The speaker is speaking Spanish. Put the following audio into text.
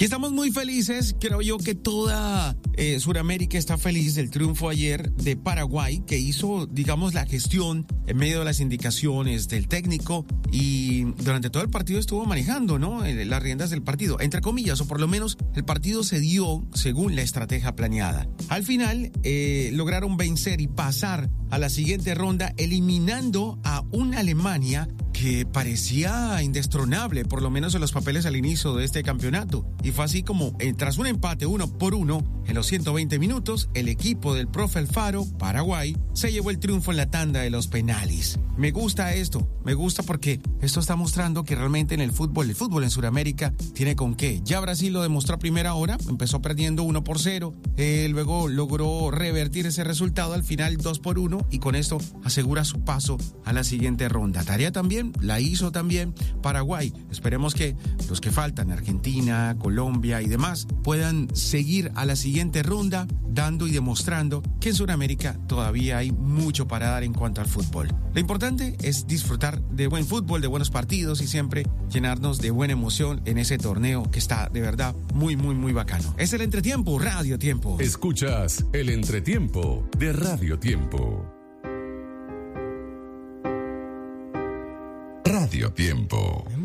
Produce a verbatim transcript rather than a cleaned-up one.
Y estamos muy felices, creo yo que toda eh, Sudamérica está feliz del triunfo ayer de Paraguay, que hizo, digamos, la gestión en medio de las indicaciones del técnico y durante todo el partido estuvo manejando, ¿no?, las riendas del partido, entre comillas, o por lo menos el partido se dio según la estrategia planeada. Al final eh, lograron vencer y pasar a la siguiente ronda, eliminando a una Alemania que parecía indestronable, por lo menos en los papeles al inicio de este campeonato. Y fue así como, eh, tras un empate uno por uno, en los ciento veinte minutos, el equipo del profe Alfaro, Paraguay, se llevó el triunfo en la tanda de los penales. Me gusta esto, me gusta porque esto está mostrando que realmente en el fútbol, el fútbol en Sudamérica tiene con qué. Ya Brasil lo demostró a primera hora, empezó perdiendo uno por cero, eh, luego logró revertir ese resultado al final dos por uno y con esto asegura su paso a la siguiente ronda. Tarea también la hizo también Paraguay. Esperemos que los que faltan, Argentina, Colombia y demás, puedan seguir a la siguiente ronda, dando y demostrando que en Sudamérica todavía hay mucho para dar en cuanto al fútbol. Lo importante es disfrutar de buen fútbol, de buenos partidos y siempre llenarnos de buena emoción en ese torneo que está de verdad muy, muy, muy bacano. Es el Entretiempo, Radio Tiempo. Escuchas el Entretiempo de Radio Tiempo. Radio Tiempo.